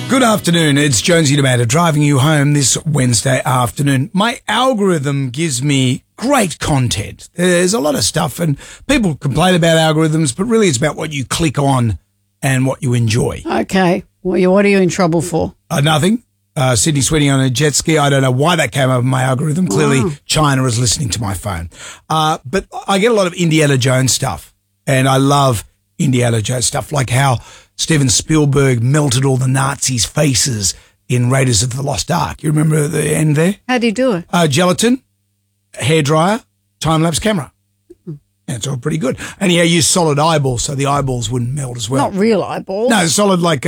Good afternoon. It's Jonesy and Amanda driving you home this Wednesday afternoon. My algorithm gives me great content. There's a lot of stuff, and people complain about algorithms, but really it's about what you click on and what you enjoy. Okay. Well, what are you in trouble for? Nothing. Sydney Sweeney on a jet ski. I don't know why that came up in my algorithm. Clearly, China is listening to my phone. But I get a lot of Indiana Jones stuff, and I love Indiana Jones stuff, like how Steven Spielberg melted all the Nazis' faces in Raiders of the Lost Ark. You remember the end there? How'd he do it? Gelatin, hairdryer, time-lapse camera. And it's all pretty good. And he used solid eyeballs so the eyeballs wouldn't melt as well. Not real eyeballs. No, solid like,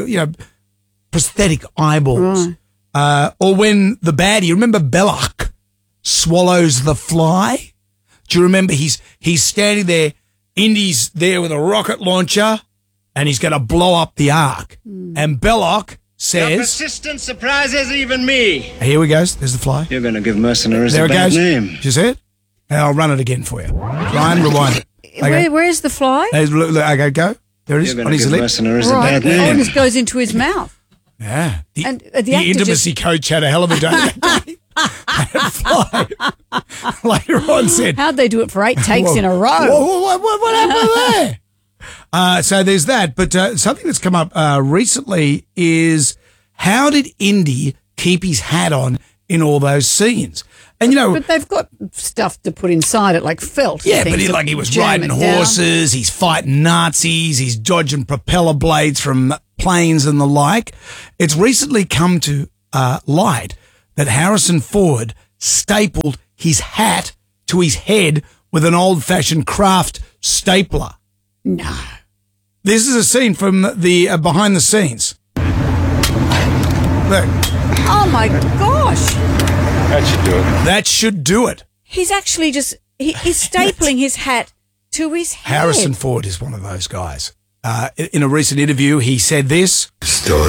prosthetic eyeballs. Right. Or when the baddie, remember Belloc swallows the fly? Do you remember he's standing there, Indy's there with a rocket launcher, and he's going to blow up the Ark. And Belloc says... Your persistence surprises even me. Here we go. There's the fly. You're going to give mercenaries there a bad name. Did you see it? And I'll run it again for you. Ryan, rewind it. Okay. Where's the fly? Look, okay, go. There it is. You're going to give mercenaries a bad Oh, name. and it goes into his mouth. Yeah. The actor intimacy coach had a hell of a day that day. That fly later on said... How'd they do it for 8 takes in a row? What happened there? So there's that. But something that's come up recently is how did Indy keep his hat on in all those scenes? And, but they've got stuff to put inside it, like felt. Yeah, but he was riding horses, he's fighting Nazis, he's dodging propeller blades from planes and the like. It's recently come to light that Harrison Ford stapled his hat to his head with an old-fashioned craft stapler. No. This is a scene from the behind the scenes. Look. Oh, my gosh. That should do it. That should do it. He's actually he's stapling his hat to his head. Harrison Ford is one of those guys. In a recent interview, he said this. Still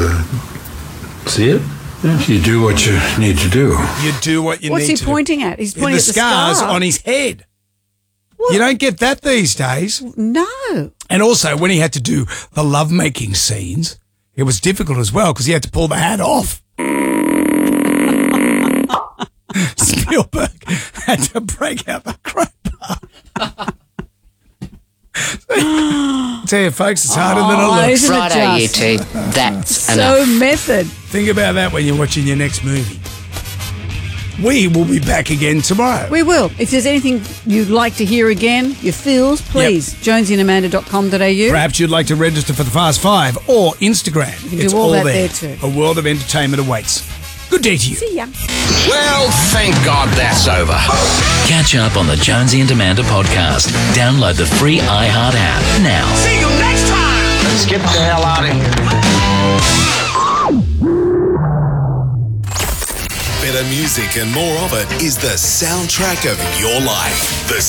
have see it? Yeah. You do what you need to do. You do what you What's need he to pointing at? He's pointing at the scars scar on his head. What? You don't get that these days. No. And also, when he had to do the lovemaking scenes, it was difficult as well because he had to pull the hat off. Spielberg had to break out the crowbar. Tell you, folks, it's harder than it looks. Friday, you two. That's so enough. method. Think about that when you're watching your next movie. We will be back again tomorrow. We will. If there's anything you'd like to hear again, your feels, please, jonesyandamanda.com.au. Perhaps you'd like to register for the Fast Five or Instagram. You can do all that there too. A world of entertainment awaits. Good day to you. See ya. Well, thank God that's over. Catch up on the Jonesy and Amanda podcast. Download the free iHeart app now. See you next time. Let's get the hell out of here. Better music and more of it is the soundtrack of your life. The